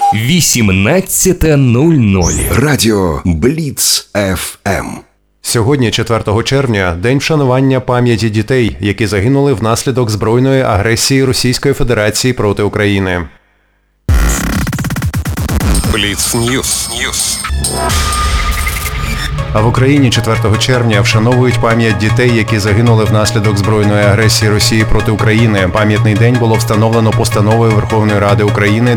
18:00. Радіо Бліц ФМ. Сьогодні, 4 червня, день вшанування пам'яті дітей, які загинули внаслідок збройної агресії Російської Федерації проти України. Бліц Ньюс. А в Україні 4 червня вшановують пам'ять дітей, які загинули внаслідок збройної агресії Росії проти України. Пам'ятний день було встановлено постановою Верховної Ради України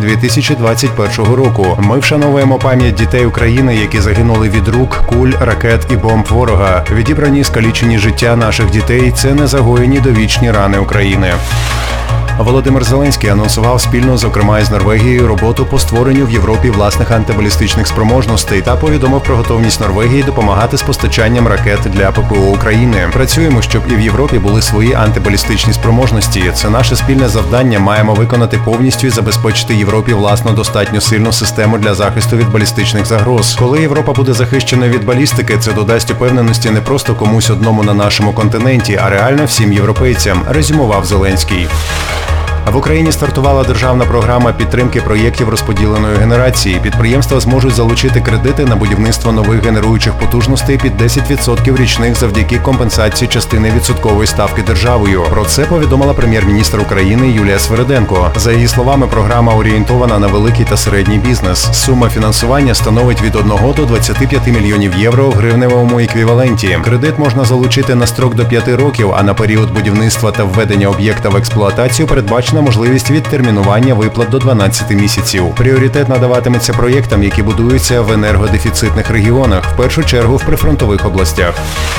2021 року. Ми вшановуємо пам'ять дітей України, які загинули від рук, куль, ракет і бомб ворога. Відібрані скалічені життя наших дітей – це незагоєні довічні рани України. Володимир Зеленський анонсував спільно, зокрема із Норвегією, роботу по створенню в Європі власних антибалістичних спроможностей та повідомив про готовність Норвегії допомагати з постачанням ракет для ППО України. Працюємо, щоб і в Європі були свої антибалістичні спроможності. Це наше спільне завдання. Маємо виконати повністю і забезпечити Європі власну достатньо сильну систему для захисту від балістичних загроз. Коли Європа буде захищена від балістики, це додасть упевненості не просто комусь одному на нашому континенті, а реально всім європейцям, резюмував Зеленський. В Україні стартувала державна програма підтримки проєктів розподіленої генерації. Підприємства зможуть залучити кредити на будівництво нових генеруючих потужностей під 10% річних завдяки компенсації частини відсоткової ставки державою. Про це повідомила прем'єр-міністр України Юлія Свериденко. За її словами, програма орієнтована на великий та середній бізнес. Сума фінансування становить від 1 до 25 мільйонів євро в гривневому еквіваленті. Кредит можна залучити на строк до 5 років, а на період будівництва та введення об'єкта в експлуатацію передбачена можливість відтермінування виплат до 12 місяців. Пріоритет надаватиметься проєктам, які будуються в енергодефіцитних регіонах, в першу чергу в прифронтових областях.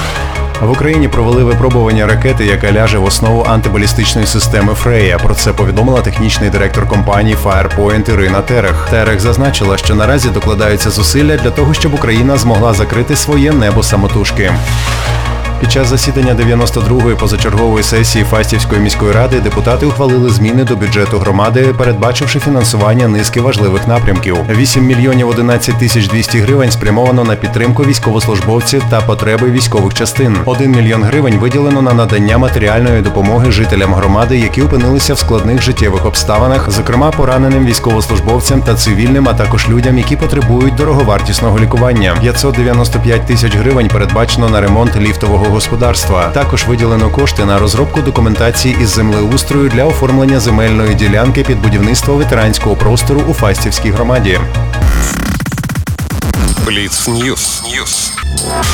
В Україні провели випробування ракети, яка ляже в основу антибалістичної системи «Фрея». Про це повідомила технічний директор компанії Firepoint Ірина Терех. Терех зазначила, що наразі докладаються зусилля для того, щоб Україна змогла закрити своє небо самотужки. Під час засідання 92-ї позачергової сесії Фастівської міської ради депутати ухвалили зміни до бюджету громади, передбачивши фінансування низки важливих напрямків. 8 мільйонів 11 тисяч 200 гривень спрямовано на підтримку військовослужбовців та потреби військових частин. 1 мільйон гривень виділено на надання матеріальної допомоги жителям громади, які опинилися в складних життєвих обставинах, зокрема пораненим військовослужбовцям та цивільним, а також людям, які потребують дороговартісного лікування. 595 тисяч гривень передбачено на ремонт ліфтового господарства. Також виділено кошти на розробку документації із землеустрою для оформлення земельної ділянки під будівництво ветеранського простору у Фастівській громаді. Бліц Ньюс.